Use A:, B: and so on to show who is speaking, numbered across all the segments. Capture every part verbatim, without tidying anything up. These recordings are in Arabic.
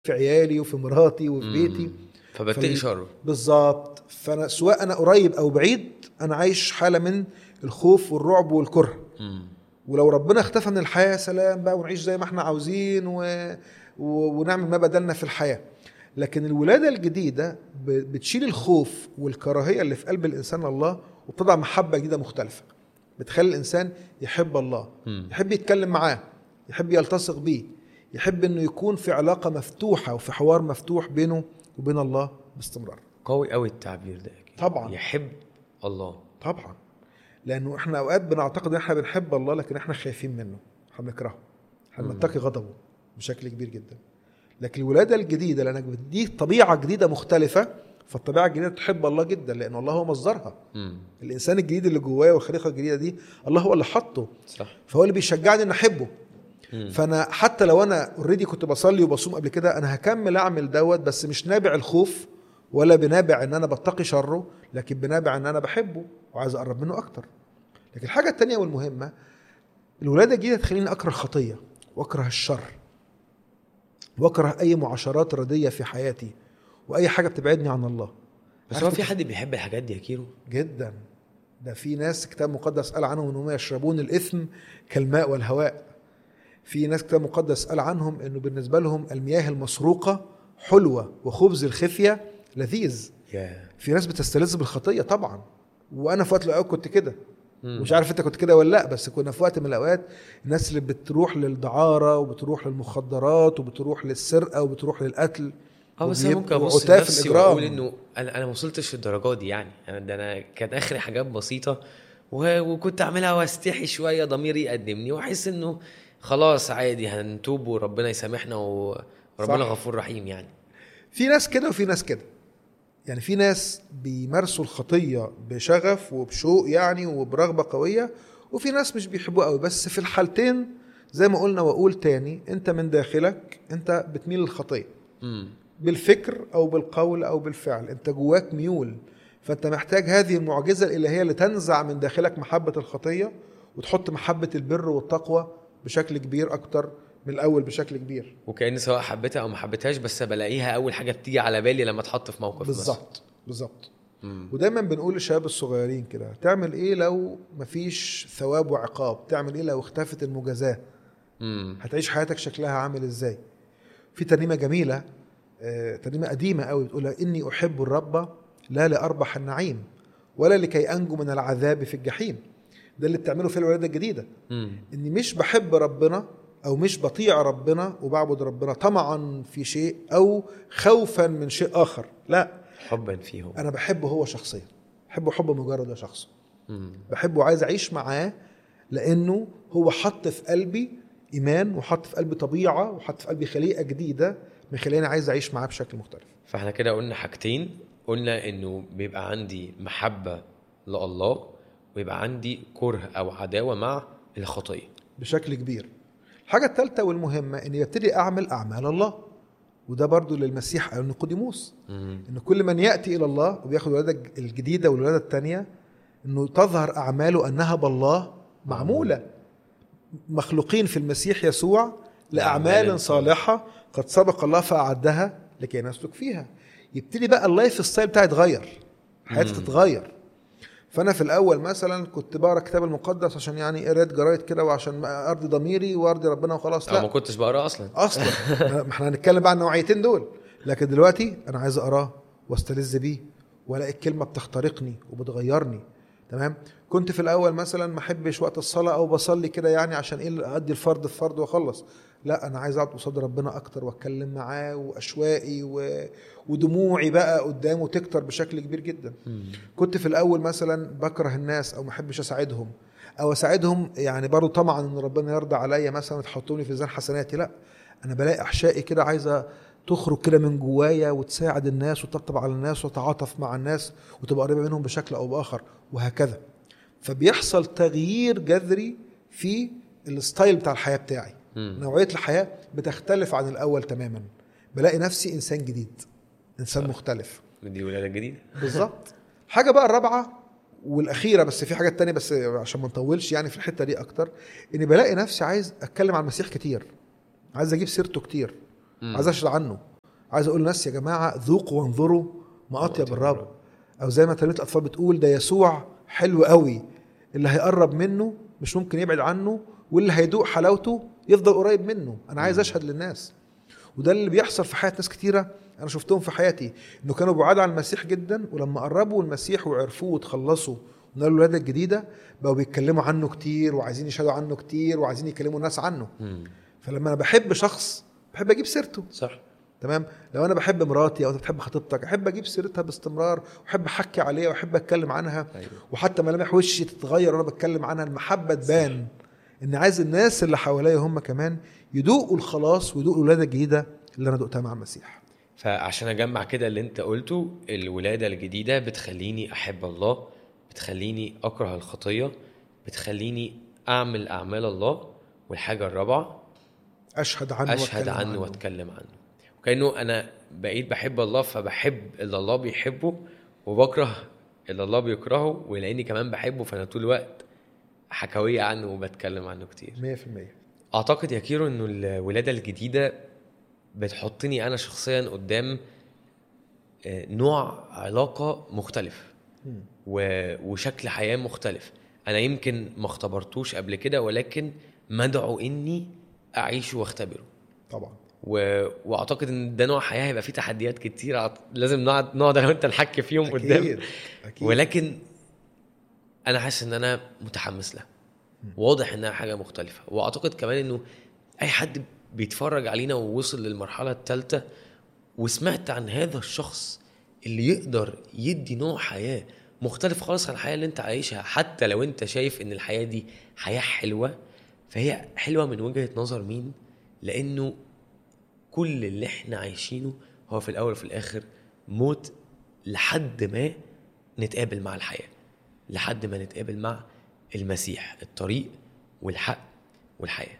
A: في عيالي وفي مراتي وفي
B: مم.
A: بيتي.
B: فبتقي شره
A: بالظبط. فانا سواء انا قريب او بعيد انا عايش حاله من الخوف والرعب والكره.
B: مم.
A: ولو ربنا اختفى من الحياه سلام بقى ونعيش زي ما احنا عاوزين و... و... ونعمل ما بدلنا في الحياه. لكن الولاده الجديده ب... بتشيل الخوف والكراهيه اللي في قلب الانسان الله، وبتضع محبه جديده مختلفه بتخلي الانسان يحب الله.
B: مم.
A: يحب يتكلم معاه، يحب يلتصق بيه، يحب انه يكون في علاقه مفتوحه وفي حوار مفتوح بينه وبين الله باستمرار.
B: قوي قوي التعبير ده أكيد.
A: طبعا
B: يحب الله
A: طبعا. لانه احنا اوقات بنعتقد ان احنا بنحب الله لكن احنا خايفين منه، احنا بنكرهه، احنا بنتقي غضبه بشكل كبير جدا. لكن الولاده الجديده لانك بتديك طبيعه جديده مختلفه، فالطبيعه الجديده تحب الله جدا لان الله هو مصدرها.
B: مم.
A: الانسان الجديد اللي جواه والخليقه الجديده دي الله هو اللي حطه،
B: صح.
A: فهو اللي بيشجعني ان احبه.
B: مم.
A: فانا حتى لو انا اوريدي كنت بصلي وبصوم قبل كده انا هكمل اعمل دوت، بس مش نابع الخوف ولا بنابع ان انا بتقي شره، لكن بنابع ان انا بحبه وعايز اقرب منه اكتر. لكن الحاجه التانية والمهمه، الولاده الجديده تخليني اكره الخطيه واكره الشر واكره اي معاشرات رديه في حياتي واي حاجه بتبعدني عن الله.
B: بس هو في حد بيحب الحاجات دي يا كيرو؟
A: جدا. ده في ناس كتاب مقدس قال عنهم انهم يشربون الاثم كالماء والهواء. في ناس كتاب مقدس قال عنهم انه بالنسبه لهم المياه المسروقه حلوه وخبز الخفيه لذيذ.
B: yeah.
A: في ناس بتستلذ بالخطيه طبعا، وانا في وقت من الاوقات كنت كده.
B: مم.
A: مش عارف انت كنت كده ولا لا، بس كنا في وقت من الاوقات الناس اللي بتروح للدعاره وبتروح للمخدرات وبتروح للسرقه وبتروح للقتل.
B: اه بس انا ممكن ابص لنفسي واقول انه انا انا ما وصلتش للدرجات دي يعني. انا ده انا كان اخري حاجات بسيطه وكنت اعملها واستحي شويه ضميري يقدمني واحس انه خلاص عادي هنتوب وربنا يسامحنا وربنا غفور رحيم يعني.
A: في ناس كده وفي ناس كده. يعني في ناس بيمارسوا الخطيه بشغف وبشوق يعني وبرغبه قويه، وفي ناس مش بيحبوها قوي. بس في الحالتين زي ما قلنا واقول تاني، انت من داخلك انت بتميل للخطيه
B: امم
A: بالفكر او بالقول او بالفعل، انت جواك ميول. فانت محتاج هذه المعجزه الالهيه اللي تنزع من داخلك محبه الخطيه وتحط محبه البر والتقوى بشكل كبير اكتر من الاول بشكل كبير.
B: وكأن سواء حبيتها او ما حبيتهاش بس بلاقيها اول حاجه بتيجي على بالي لما اتحط في موقف.
A: بالظبط بالظبط. ودايما بنقول للشباب الصغيرين كده، تعمل ايه لو مفيش ثواب وعقاب؟ تعمل ايه لو اختفت المجازاه؟
B: امم
A: هتعيش حياتك شكلها عامل ازاي؟ في ترنيمه جميله، آه، ترنيمه قديمه قوي بتقول اني احب الرب لا لاربح النعيم ولا لكي انجو من العذاب في الجحيم. ده اللي بتعمله في الولاده الجديده.
B: امم
A: اني مش بحب ربنا او مش بطيع ربنا وبعبد ربنا طمعا في شيء او خوفا من شيء اخر، لا،
B: حبا فيه.
A: انا بحبه هو شخصيا، بحبه حب مجرد شخصه.
B: امم
A: بحبه وعايز اعيش معاه لانه هو حط في قلبي ايمان وحط في قلبي طبيعه وحط في قلبي خليقه جديده مخليني عايز اعيش معاه بشكل مختلف.
B: فاحنا كده قلنا حاجتين. قلنا انه بيبقى عندي محبه لله ويبقى عندي كره او عداوه مع الخطيه
A: بشكل كبير. الحاجه الثالثه والمهمه اني ببتدي اعمل اعمال الله، وده برضو للمسيح قال نيقوديموس ان كل من ياتي الى الله وبياخد الولاده الجديده والولاده الثانيه انه تظهر اعماله انها بالله معموله، مخلوقين في المسيح يسوع لاعمال صالحه قد سبق الله فاعدها لكي نسلك فيها. يبتدي بقى اللايف ستايل بتاعي يتغير، حياتي تتغير. فانا في الاول مثلا كنت بقرا الكتاب المقدس عشان يعني قريت جرايد كده وعشان ارضي ضميري وارضي ربنا وخلاص، لا
B: ما كنتش بقرا اصلا
A: اصلا ما احنا هنتكلم بقى عن النوعيتين دول. لكن دلوقتي انا عايز اقراه واستلذ بيه والاقي الكلمه بتخترقني وبتغيرني. تمام. كنت في الاول مثلا ما احبش وقت الصلاه او بصلي كده يعني عشان ايه ادي الفرض الفرض واخلص، لا انا عايز اقعد قصاد ربنا اكتر واتكلم معاه واشواقي و... ودموعي بقى قدامه تكتر بشكل كبير جدا. كنت في الاول مثلا بكره الناس او ما احبش اساعدهم او اساعدهم يعني برضو طمعا ان ربنا يرضى عليا مثلا تحطوني في ميزان حسناتي، لا انا بلاقي احشائي كده عايزه تخرج كده من جوايا وتساعد الناس وتطبطب على الناس وتعاطف مع الناس وتبقى قريبه منهم بشكل او باخر وهكذا. فبيحصل تغيير جذري في الستايل بتاع الحياه بتاعي.
B: مم.
A: نوعيه الحياه بتختلف عن الاول تماما، بلاقي نفسي انسان جديد، انسان صح. مختلف.
B: دي ولاده جديده
A: بالظبط. حاجه بقى الرابعه والاخيره، بس في حاجات تانية بس عشان ما نطولش يعني في الحته دي اكتر، اني بلاقي نفسي عايز اتكلم عن المسيح كتير، عايز اجيب سيرته كتير، عايز اشرح عنه، عايز اقول للناس يا جماعه ذوقوا وانظروا ما اطيب الرب، او زي ما تلميذ الاطفال بتقول ده يسوع حلو قوي، اللي هيقرب منه مش ممكن يبعد عنه، واللي هيدوق حلاوته يفضل قريب منه. انا عايز اشهد للناس، وده اللي بيحصل في حياه ناس كتيره انا شفتهم في حياتي، انه كانوا بعاد عن المسيح جدا، ولما قربوا المسيح وعرفوه وتخلصوا ونالوا الولاده الجديده بقوا بيتكلموا عنه كتير وعايزين يشهدوا عنه كتير وعايزين يكلموا الناس عنه.
B: مم.
A: فلما انا بحب شخص بحب اجيب سيرته.
B: صح.
A: تمام. لو انا بحب مراتي او انت بتحب خطيبتك احب اجيب سيرتها باستمرار، واحب احكي عليها واحب اتكلم عنها.
B: أيوة.
A: وحتى ملامح وشي تتغير وانا بتكلم عنها، المحبه تبان. ان عايز الناس اللي حواليا هم كمان يدوقوا الخلاص ويدوقوا الولاده الجديده اللي انا دقتها مع المسيح.
B: فعشان اجمع كده اللي انت قلته، الولاده الجديده بتخليني احب الله، بتخليني اكره الخطيه، بتخليني اعمل اعمال الله، والحاجه الرابعه
A: اشهد عنه
B: اشهد عنه, عنه واتكلم عنه. وكأنه انا بقيت بحب الله، فبحب اللي الله بيحبه وبكره اللي الله بيكرهه، ولاني كمان بحبه فانا طول الوقت حكاويه عنه وبتكلم عنه كتير.
A: مية في المية.
B: اعتقد يا كيرو انه الولاده الجديده بتحطني انا شخصيا قدام نوع علاقه مختلف وشكل حياه مختلف، انا يمكن ما اختبرتوش قبل كده، ولكن مدعو اني اعيشه واختبره
A: طبعا.
B: و... واعتقد ان ده نوع حياه هيبقى فيه تحديات كتير، لازم نقعد نقعد انا وانت نحكي فيهم
A: أكيد.
B: قدام.
A: أكيد.
B: ولكن انا حاسس ان انا متحمس له، واضح انها حاجه مختلفه. واعتقد كمان انه اي حد بيتفرج علينا ووصل للمرحله الثالثه وسمعت عن هذا الشخص اللي يقدر يدي نوع حياه مختلف خالص عن الحياه اللي انت عايشها، حتى لو انت شايف ان الحياه دي حياه حلوه، فهي حلوه من وجهه نظر مين؟ لانه كل اللي احنا عايشينه هو في الاول وفي الاخر موت، لحد ما نتقابل مع الحياه، لحد ما نتقابل مع المسيح، الطريق والحق والحياه.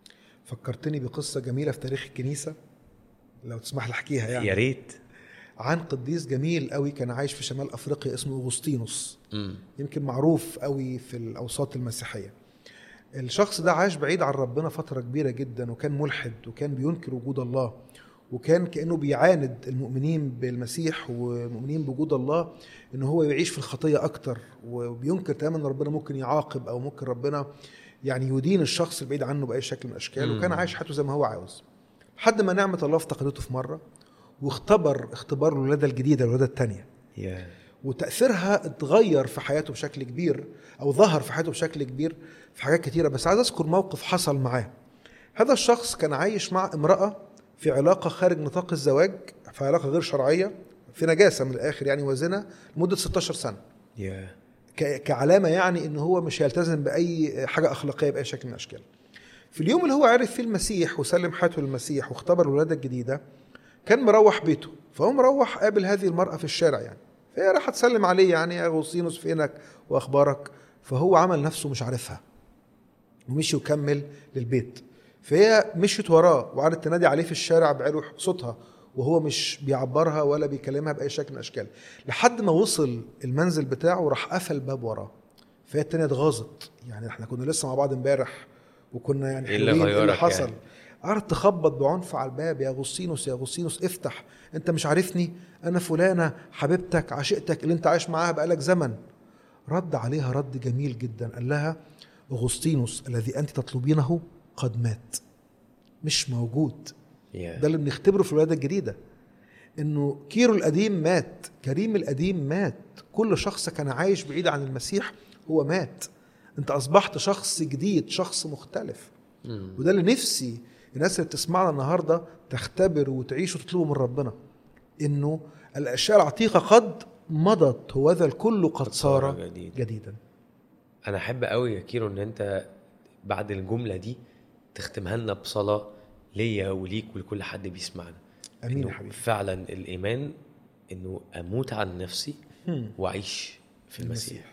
A: فكرتني بقصه جميله في تاريخ الكنيسه لو تسمح لي احكيها. يعني
B: يا ريت.
A: عن قديس جميل قوي كان عايش في شمال افريقيا اسمه أغسطينوس.
B: م.
A: يمكن معروف قوي في الاوساط المسيحيه. الشخص ده عاش بعيد عن ربنا فتره كبيره جدا، وكان ملحد وكان بينكر وجود الله، وكان كانه بيعاند المؤمنين بالمسيح والمؤمنين بوجود الله ان هو يعيش في الخطيه اكتر، وبينكر تماما ان ربنا ممكن يعاقب او ممكن ربنا يعني يدين الشخص البعيد عنه باي شكل من الاشكال. م. وكان عايش حياته زي ما هو عاوز، لحد ما نعمه الله افتقدته في مره، واختبر اختبار الولاده الجديده، الولاده الثانيه.
B: yeah.
A: وتاثيرها اتغير في حياته بشكل كبير، او ظهر في حياته بشكل كبير في حاجات كتيره. بس عايز اذكر موقف حصل معاه. هذا الشخص كان عايش مع امراه في علاقه خارج نطاق الزواج، في علاقه غير شرعيه، في نجاسه من الاخر يعني، وزنا لمده ستاشر سنه.
B: yeah.
A: كعلامه يعني ان هو مش هيلتزم باي حاجه اخلاقيه باي شكل من الاشكال. في اليوم اللي هو عرف فيه المسيح وسلم حياته للمسيح واختبر الولاده الجديده، كان مروح بيته، فهو مروح قابل هذه المرأة في الشارع يعني، فهي راح تسلم عليه يعني يا أغسطينوس فينك وأخبارك، فهو عمل نفسه مش عارفها ومشي وكمل للبيت. فهي مشيت وراه وقعدت تنادي عليه في الشارع بعلو صوتها، وهو مش بيعبرها ولا بيكلمها بأي شكل من الأشكال، لحد ما وصل المنزل بتاعه وراح قفل الباب وراه. فهي التانية اتغاظت، يعني احنا كنا لسه مع بعض امبارح وكنا يعني حلوين، ايه اللي حصل يعني؟ قعدت تخبط بعنف على الباب، يا أغسطينوس يا أغسطينوس افتح، انت مش عارفني، انا فلانة حبيبتك عشقتك اللي انت عايش معاها بقالك زمن. رد عليها رد جميل جدا، قال لها أغسطينوس الذي انت تطلبينه قد مات، مش موجود. yeah. ده اللي بنختبره في الولادة الجديدة، انه كيرو القديم مات، كريم القديم مات، كل شخص كان عايش بعيد عن المسيح هو مات، انت اصبحت شخص جديد، شخص مختلف. mm. وده اللي نفسي الناس اللي بتسمعنا النهاردة تختبر وتعيش وتطلبوا من ربنا، انه الاشياء العتيقة قد مضت، هوذا الكل قد صار جديد. جديدا.
B: انا احب قوي يا كيرو ان انت بعد الجملة دي تختمها لنا بصلاة ليا وليك ولكل حد بيسمعنا.
A: امين يا حبيبي.
B: فعلا الايمان انه اموت عن نفسي واعيش في المسيح. المسيح.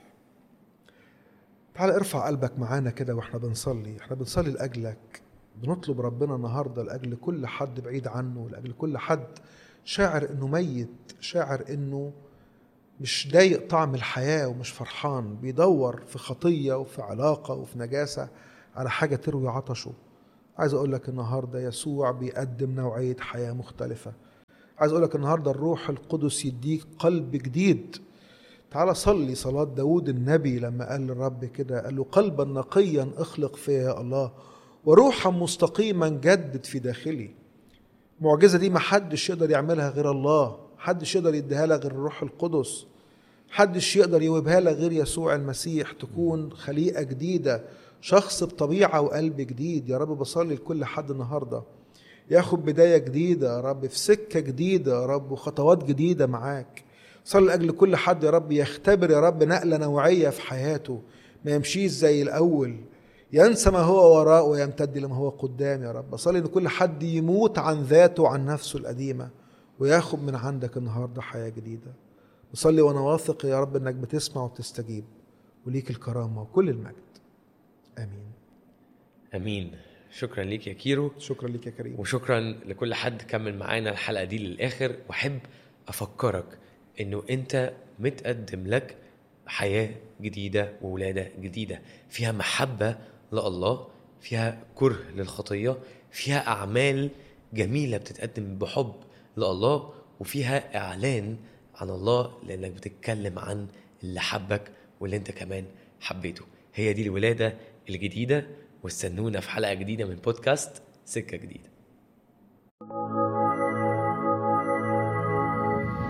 A: تعال ارفع قلبك معانا كده واحنا بنصلي، احنا بنصلي لاجلك، بنطلب ربنا النهاردة لأجل كل حد بعيد عنه، لأجل كل حد شاعر إنه ميت، شاعر إنه مش ضايق طعم الحياة ومش فرحان، بيدور في خطية وفي علاقة وفي نجاسة على حاجة تروي عطشه. عايز أقول لك النهاردة يسوع بيقدم نوعية حياة مختلفة، عايز اقولك النهاردة الروح القدس يديك قلب جديد. تعال صلي صلاة داود النبي لما قال للرب كده، قال له قلبا نقيا اخلق فيا يا الله وروحا مستقيما جدد في داخلي. المعجزة دي محدش يقدر يعملها غير الله، محدش يقدر يديها لك غير الروح القدس، محدش يقدر يوهبها لك غير يسوع المسيح. تكون خليقة جديدة، شخص بطبيعة وقلب جديد. يا رب بصلي لكل حد النهاردة ياخد بداية جديدة يا رب، في سكة جديدة يا رب، وخطوات جديدة معاك. صلي لأجل كل حد يا رب يختبر يا رب نقلة نوعية في حياته، ما يمشيش زي الأول، ينسى ما هو وراء ويمتد لما هو قدام. يا رب صلي ان كل حد يموت عن ذاته وعن نفسه القديمة وياخد من عندك النهاردة حياة جديدة. بصلي وانا واثق يا رب انك بتسمع وبتستجيب، وليك الكرامة وكل المجد. امين
B: امين. شكرا ليك يا كيرو.
A: شكرا ليك يا كريم،
B: وشكرا لكل حد كمل معانا الحلقة دي للآخر. وحب أفكرك إنه أنت متقدم لك حياة جديدة وولادة جديدة فيها محبة لله، فيها كره للخطية، فيها أعمال جميلة بتتقدم بحب لله، وفيها إعلان عن الله لأنك بتتكلم عن اللي حبك واللي أنت كمان حبيته. هي دي الولادة الجديدة. واستنونا في حلقة جديدة من بودكاست سكة جديدة.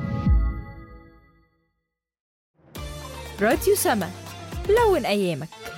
C: راديو سما، لون أيامك.